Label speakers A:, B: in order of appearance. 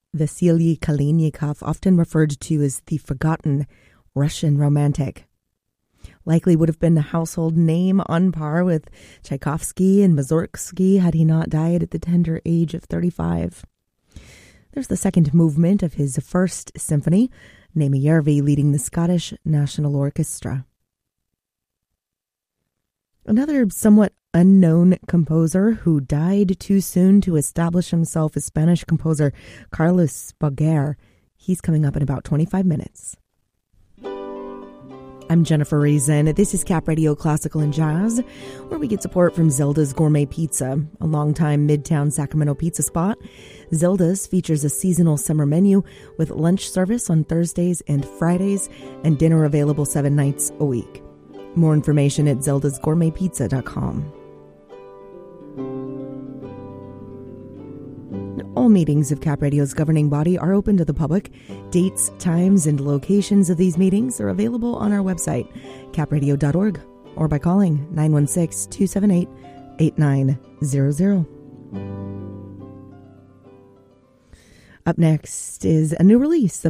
A: Vasily Kalinikov, often referred to as the forgotten Russian romantic. Likely would have been a household name on par with Tchaikovsky and Mussorgsky had he not died at the tender age of 35. There's the second movement of his first symphony, Naima Järvi leading the Scottish National Orchestra. Another somewhat unknown composer who died too soon to establish himself is Spanish composer Carlos Boger. He's coming up in about 25 minutes. I'm Jennifer Reason. This is Cap Radio Classical and Jazz, where we get support from Zelda's Gourmet Pizza, a longtime Midtown Sacramento pizza spot. Zelda's features a seasonal summer menu with lunch service on Thursdays and Fridays and dinner available 7 nights a week. More information at zeldasgourmetpizza.com. All meetings of Cap Radio's governing body are open to the public. Dates, times, and locations of these meetings are available on our website, capradio.org, or by calling 916-278-8900. Up next is a new release of